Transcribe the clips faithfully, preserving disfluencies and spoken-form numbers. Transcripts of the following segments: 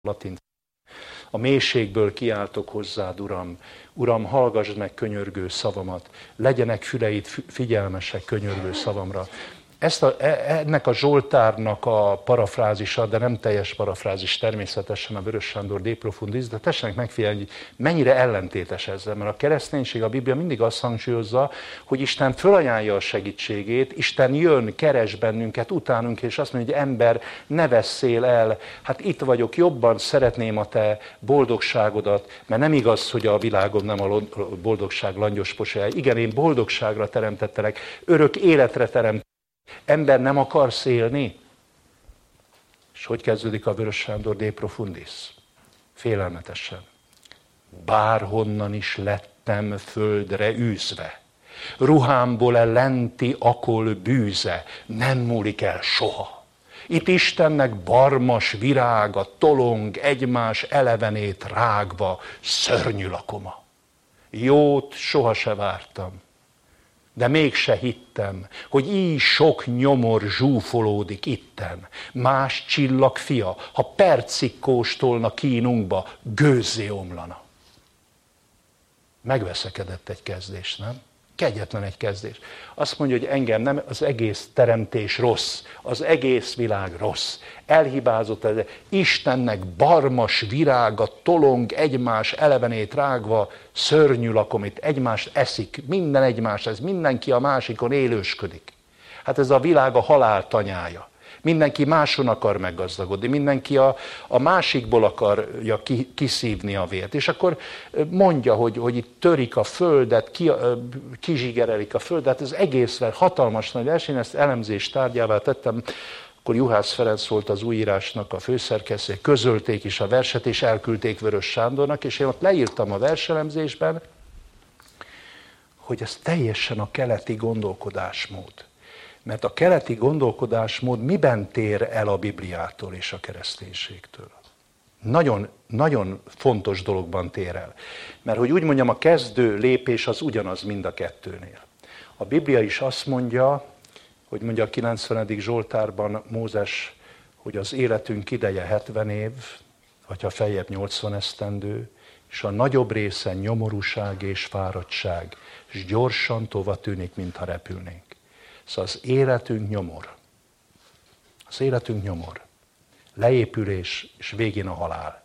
latin. A mélységből kiáltok hozzád, Uram. Uram, hallgassd meg könyörgő szavamat. Legyenek füleid figyelmesek könyörgő szavamra. Ezt a, ennek a Zsoltárnak a parafrázisa, de nem teljes parafrázis természetesen a Vörös Sándor De Profundis, de tessenek megfigyelni, hogy mennyire ellentétes ezzel, mert a kereszténység, a Biblia mindig azt hangsúlyozza, hogy Isten fölajánlja a segítségét, Isten jön, keres bennünket, utánunk, és azt mondja, hogy ember, ne vesszél el, hát itt vagyok, jobban szeretném a te boldogságodat, mert nem igaz, hogy a világom nem a boldogság langyos posája. Igen, én boldogságra teremtettelek, örök életre teremtettelek. Ember, nem akarsz élni? És hogy kezdődik a Vörös Sándor De Profundis? Félelmetesen. Bárhonnan is lettem földre űzve, ruhámból e lenti akol bűze, nem múlik el soha. Itt Istennek barmas virága tolong egymás elevenét rágva, szörnyű lakoma. Jót soha se vártam. De mégse hittem, hogy így sok nyomor zsúfolódik itten. Más csillag fia, ha percig kóstolna kínunkba, gőzzé omlana. Megveszekedett egy kezdés, nem? Kegyetlen egy kezdés. Azt mondja, hogy engem nem, az egész teremtés rossz, az egész világ rossz. Elhibázott ez. Istennek barmas virága tolong egymás elevenét rágva, szörnyű lakom, itt egymást eszik, minden egymás, ez mindenki a másikon élősködik. Hát ez a világ a halál tanyája. Mindenki máson akar meggazdagodni, mindenki a, a másikból akarja ki, kiszívni a vért. És akkor mondja, hogy, hogy itt törik a földet, ki, kizsigerelik a földet, ez egészben hatalmas nagy verseny, ezt elemzés tárgyává tettem. Akkor Juhász Ferenc volt az újírásnak a főszerkesztője, közölték is a verset, és elküldték Vörös Sándornak, és én ott leírtam a verselemzésben, hogy ez teljesen a keleti gondolkodásmód. Mert a keleti gondolkodásmód miben tér el a Bibliától és a kereszténységtől? Nagyon, nagyon fontos dologban tér el. Mert hogy úgy mondjam, a kezdő lépés az ugyanaz mind a kettőnél. A Biblia is azt mondja, hogy mondja a kilencvenedik Zsoltárban Mózes, hogy az életünk ideje hetven év, vagy ha feljebb nyolcvan esztendő, és a nagyobb része nyomorúság és fáradtság, és gyorsan tova tűnik, mintha repülnénk. Szóval az életünk nyomor. Az életünk nyomor. Leépülés, és végén a halál.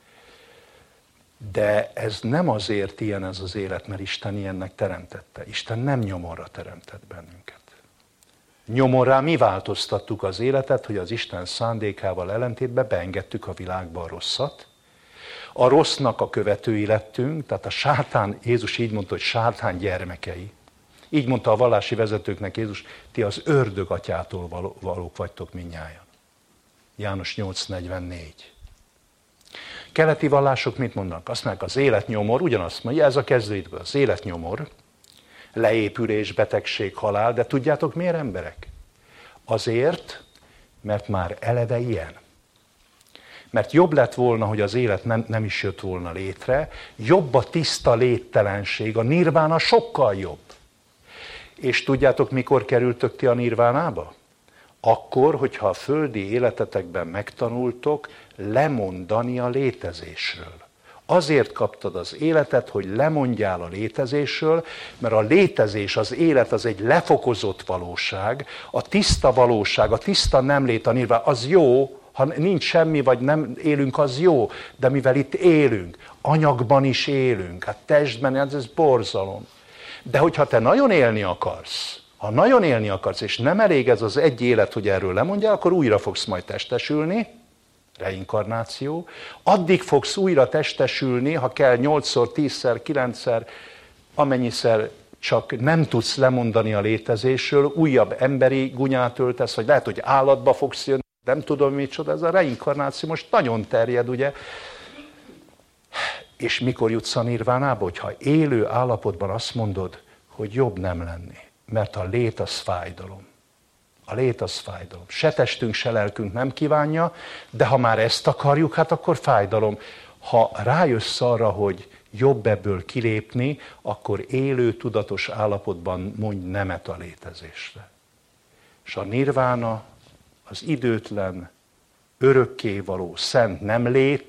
De ez nem azért ilyen ez az élet, mert Isten ilyennek teremtette. Isten nem nyomorra teremtett bennünket. Nyomorrá mi változtattuk az életet, hogy az Isten szándékával ellentétben beengedtük a világba a rosszat. A rossznak a követői lettünk, tehát a sátán, Jézus így mondta, hogy sátán gyermekei. Így mondta a vallási vezetőknek Jézus, ti az ördög atyától valók vagytok mindnyájan. János nyolc negyvennégy. Keleti vallások mit mondanak? Azt mondják, az életnyomor, ugyanazt mondja, ez a kezdőidből, az életnyomor, leépülés, betegség, halál, de tudjátok miért, emberek? Azért, mert már eleve ilyen. Mert jobb lett volna, hogy az élet nem, nem is jött volna létre, jobb a tiszta léttelenség, a nirvána sokkal jobb. És tudjátok, mikor kerültök ti a nirvánába? Akkor, hogyha a földi életetekben megtanultok lemondani a létezésről. Azért kaptad az életet, hogy lemondjál a létezésről, mert a létezés, az élet az egy lefokozott valóság, a tiszta valóság, a tiszta nem lét, a nirván, az jó, ha nincs semmi, vagy nem élünk, az jó, de mivel itt élünk, anyagban is élünk, hát testben, ez, ez borzalom. De hogyha te nagyon élni akarsz, ha nagyon élni akarsz, és nem elég ez az egy élet, hogy erről lemondjál, akkor újra fogsz majd testesülni, reinkarnáció, addig fogsz újra testesülni, ha kell nyolcszor, tízszer, kilencszer, amennyiszer csak nem tudsz lemondani a létezésről, újabb emberi gunyát öltesz, vagy lehet, hogy állatba fogsz jönni, nem tudom micsoda, ez a reinkarnáció most nagyon terjed, ugye? És mikor jutsz a nirvánába, hogyha élő állapotban azt mondod, hogy jobb nem lenni, mert a lét az fájdalom. A lét az fájdalom. Se testünk, se lelkünk nem kívánja, de ha már ezt akarjuk, hát akkor fájdalom. Ha rájössz arra, hogy jobb ebből kilépni, akkor élő, tudatos állapotban mondj nemet a létezésre. És a nirvána az időtlen, örökkévaló szent nem lét,